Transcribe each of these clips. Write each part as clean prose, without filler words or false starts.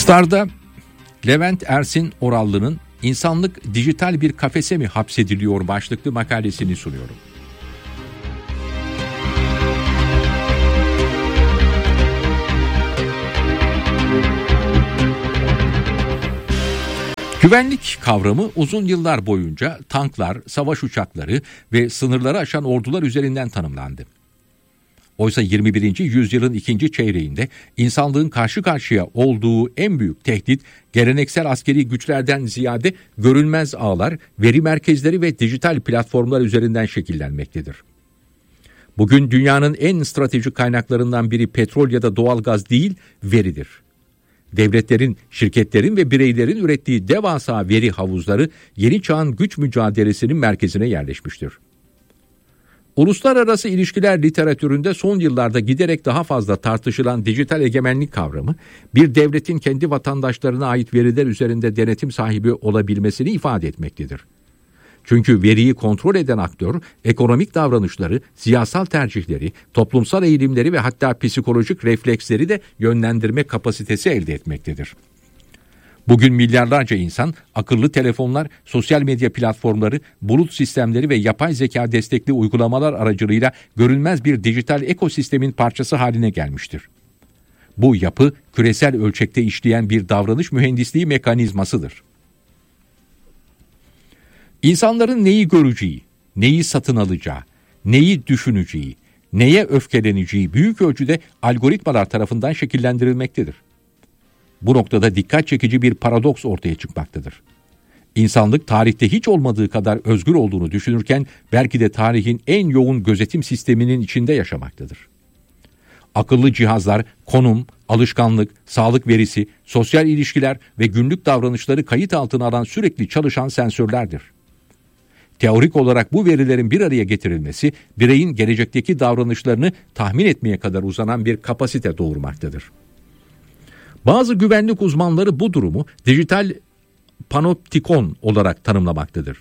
Star'da Levent Ersin Orallı'nın "İnsanlık dijital bir kafese mi hapsediliyor?" başlıklı makalesini sunuyorum. Güvenlik kavramı uzun yıllar boyunca tanklar, savaş uçakları ve sınırları aşan ordular üzerinden tanımlandı. Oysa 21. yüzyılın ikinci çeyreğinde insanlığın karşı karşıya olduğu en büyük tehdit, geleneksel askeri güçlerden ziyade görünmez ağlar, veri merkezleri ve dijital platformlar üzerinden şekillenmektedir. Bugün dünyanın en stratejik kaynaklarından biri petrol ya da doğalgaz değil, veridir. Devletlerin, şirketlerin ve bireylerin ürettiği devasa veri havuzları yeni çağın güç mücadelesinin merkezine yerleşmiştir. Uluslararası ilişkiler literatüründe son yıllarda giderek daha fazla tartışılan dijital egemenlik kavramı, bir devletin kendi vatandaşlarına ait veriler üzerinde denetim sahibi olabilmesini ifade etmektedir. Çünkü veriyi kontrol eden aktör, ekonomik davranışları, siyasal tercihleri, toplumsal eğilimleri ve hatta psikolojik refleksleri de yönlendirme kapasitesi elde etmektedir. Bugün milyarlarca insan akıllı telefonlar, sosyal medya platformları, bulut sistemleri ve yapay zeka destekli uygulamalar aracılığıyla görünmez bir dijital ekosistemin parçası haline gelmiştir. Bu yapı küresel ölçekte işleyen bir davranış mühendisliği mekanizmasıdır. İnsanların neyi göreceği, neyi satın alacağı, neyi düşüneceği, neye öfkeleneceği büyük ölçüde algoritmalar tarafından şekillendirilmektedir. Bu noktada dikkat çekici bir paradoks ortaya çıkmaktadır. İnsanlık tarihte hiç olmadığı kadar özgür olduğunu düşünürken belki de tarihin en yoğun gözetim sisteminin içinde yaşamaktadır. Akıllı cihazlar, konum, alışkanlık, sağlık verisi, sosyal ilişkiler ve günlük davranışları kayıt altına alan sürekli çalışan sensörlerdir. Teorik olarak bu verilerin bir araya getirilmesi, bireyin gelecekteki davranışlarını tahmin etmeye kadar uzanan bir kapasite doğurmaktadır. Bazı güvenlik uzmanları bu durumu dijital panoptikon olarak tanımlamaktadır.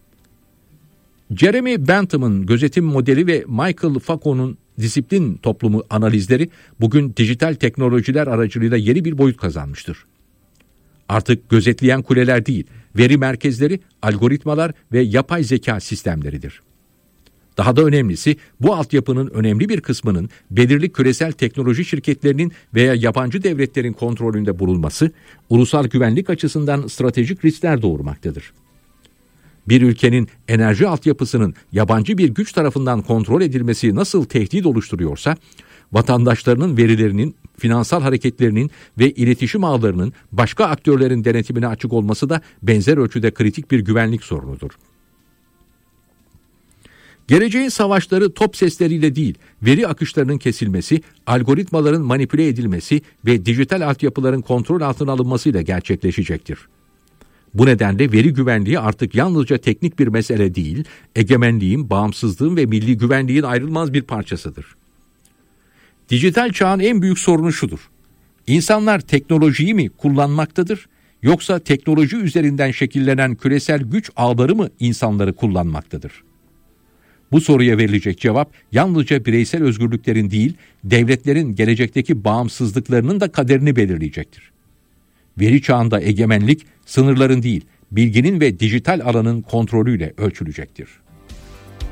Jeremy Bentham'ın gözetim modeli ve Michael Foucault'un disiplin toplumu analizleri bugün dijital teknolojiler aracılığıyla yeni bir boyut kazanmıştır. Artık gözetleyen kuleler değil, veri merkezleri, algoritmalar ve yapay zeka sistemleridir. Daha da önemlisi, bu altyapının önemli bir kısmının belirli küresel teknoloji şirketlerinin veya yabancı devletlerin kontrolünde bulunması, ulusal güvenlik açısından stratejik riskler doğurmaktadır. Bir ülkenin enerji altyapısının yabancı bir güç tarafından kontrol edilmesi nasıl tehdit oluşturuyorsa, vatandaşlarının verilerinin, finansal hareketlerinin ve iletişim ağlarının başka aktörlerin denetimine açık olması da benzer ölçüde kritik bir güvenlik sorunudur. Geleceğin savaşları top sesleriyle değil, veri akışlarının kesilmesi, algoritmaların manipüle edilmesi ve dijital altyapıların kontrol altına alınmasıyla gerçekleşecektir. Bu nedenle veri güvenliği artık yalnızca teknik bir mesele değil, egemenliğin, bağımsızlığın ve milli güvenliğin ayrılmaz bir parçasıdır. Dijital çağın en büyük sorunu şudur: İnsanlar teknolojiyi mi kullanmaktadır, yoksa teknoloji üzerinden şekillenen küresel güç ağları mı insanları kullanmaktadır? Bu soruya verilecek cevap yalnızca bireysel özgürlüklerin değil, devletlerin gelecekteki bağımsızlıklarının da kaderini belirleyecektir. Veri çağında egemenlik sınırların değil, bilginin ve dijital alanın kontrolüyle ölçülecektir.